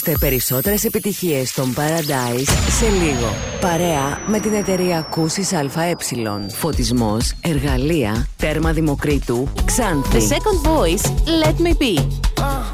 Τε περισσότερες επιτυχίες στον Paradise σε λίγο. Παρέα με την εταιρεία Ακούσεις ΑΕ. Φωτισμός, εργαλεία, τέρμα Δημοκρίτου, Ξάνθη. The second voice, Let Me Be.